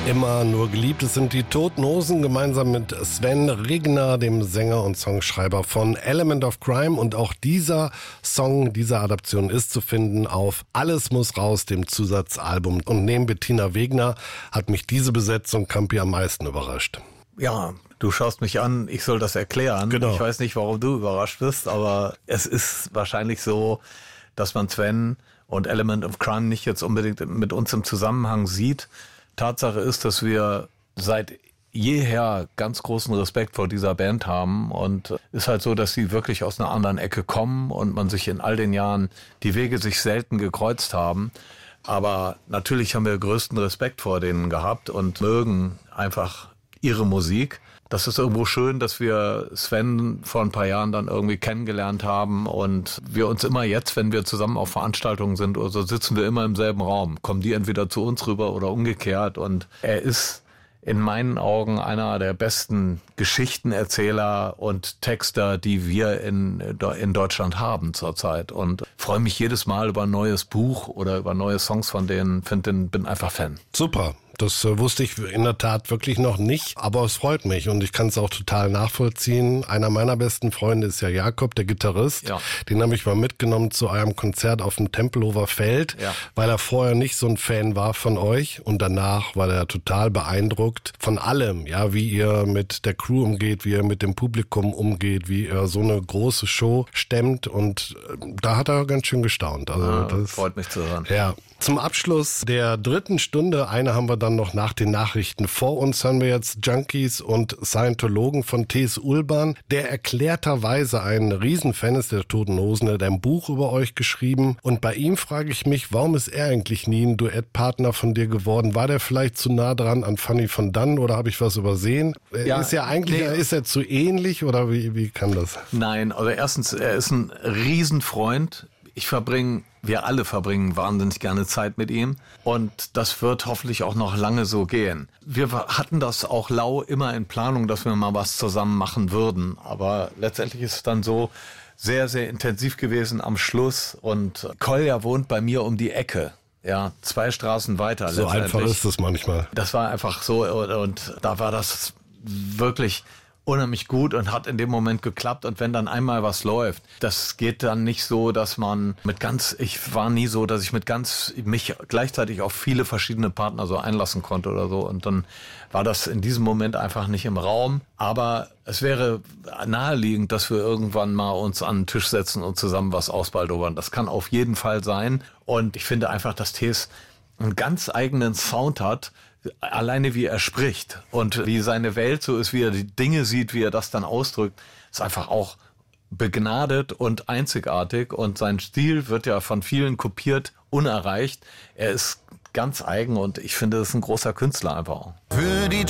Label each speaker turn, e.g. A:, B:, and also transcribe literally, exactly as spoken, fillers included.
A: Immer nur geliebt. Es sind die Toten Hosen gemeinsam mit Sven Regner, dem Sänger und Songschreiber von Element of Crime. Und auch dieser Song, diese Adaption ist zu finden auf Alles muss raus, dem Zusatzalbum. Und neben Bettina Wegner hat mich diese Besetzung Campi am meisten überrascht.
B: Ja, du schaust mich an, ich soll das erklären.
A: Genau.
B: Ich weiß nicht, warum du überrascht bist, aber es ist wahrscheinlich so, dass man Sven und Element of Crime nicht jetzt unbedingt mit uns im Zusammenhang sieht. Tatsache ist, dass wir seit jeher ganz großen Respekt vor dieser Band haben und ist halt so, dass sie wirklich aus einer anderen Ecke kommen und man sich in all den Jahren die Wege sich selten gekreuzt haben. Aber natürlich haben wir größten Respekt vor denen gehabt und mögen einfach ihre Musik. Das ist irgendwo schön, dass wir Sven vor ein paar Jahren dann irgendwie kennengelernt haben und wir uns immer jetzt, wenn wir zusammen auf Veranstaltungen sind oder so, sitzen wir immer im selben Raum. Kommen die entweder zu uns rüber oder umgekehrt und er ist in meinen Augen einer der besten Geschichtenerzähler und Texter, die wir in, in Deutschland haben zurzeit und freue mich jedes Mal über ein neues Buch oder über neue Songs von denen, find den, bin einfach Fan.
A: Super. Das äh, wusste ich in der Tat wirklich noch nicht, aber es freut mich und ich kann es auch total nachvollziehen. Einer meiner besten Freunde ist ja Jakob, der Gitarrist.
B: Ja.
A: Den habe ich mal mitgenommen zu eurem Konzert auf dem Tempelhofer Feld,
B: ja.
A: weil er vorher nicht so ein Fan war von euch und danach war er total beeindruckt von allem, ja, wie ihr mit der Crew umgeht, wie ihr mit dem Publikum umgeht, wie ihr so eine große Show stemmt und äh, da hat er ganz schön gestaunt. Also
B: ja,
A: das
B: freut mich zu hören.
A: Ja. Zum Abschluss der dritten Stunde, eine haben wir dann noch nach den Nachrichten. Vor uns haben wir jetzt Junkies und Scientologen von T S. Ullmann, der erklärterweise ein Riesenfan ist der Toten Hosen, hat ein Buch über euch geschrieben. Und bei ihm frage ich mich, warum ist er eigentlich nie ein Duettpartner von dir geworden? War der vielleicht zu nah dran an Fanny von Dann oder habe ich was übersehen?
B: Ja,
A: ist er eigentlich,
B: nee.
A: ist er zu ähnlich oder wie, wie kann das?
B: Nein, also erstens, er ist ein Riesenfreund. Ich verbringe, wir alle verbringen wahnsinnig gerne Zeit mit ihm und das wird hoffentlich auch noch lange so gehen. Wir hatten das auch lau immer in Planung, dass wir mal was zusammen machen würden, aber letztendlich ist es dann so sehr, sehr intensiv gewesen am Schluss und Kolja wohnt bei mir um die Ecke. Ja, zwei Straßen weiter.
A: So einfach ist es manchmal.
B: Das war einfach so und, und da war das wirklich unheimlich gut und hat in dem Moment geklappt und wenn dann einmal was läuft, das geht dann nicht so, dass man mit ganz, ich war nie so, dass ich mit ganz, mich gleichzeitig auf viele verschiedene Partner so einlassen konnte oder so und dann war das in diesem Moment einfach nicht im Raum, aber es wäre naheliegend, dass wir irgendwann mal uns an den Tisch setzen und zusammen was ausbaldowern. Das kann auf jeden Fall sein und ich finde einfach, dass Tees einen ganz eigenen Sound hat, alleine wie er spricht und wie seine Welt so ist, wie er die Dinge sieht, wie er das dann ausdrückt, ist einfach auch begnadet und einzigartig und sein Stil wird ja von vielen kopiert, unerreicht. Er ist ganz eigen und ich finde, das ist ein großer Künstler einfach auch.
C: Für die